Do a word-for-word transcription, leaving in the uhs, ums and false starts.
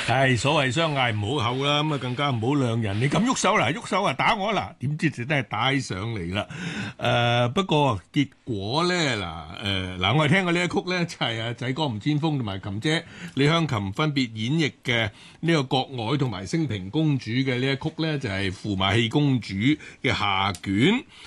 係所謂相嗌唔好口啦，咁啊更加唔好亮人。你咁喐手啦，喐手啊打我啦，點知就真係打起上嚟啦。誒，不過結果咧嗱，誒嗱，我哋聽過呢一曲咧，就係阿仔歌吳千峰同埋琴姐李香琴分別演繹嘅呢個國外同埋升平公主嘅呢一曲咧，就係《駙馬戲公主》嘅下卷。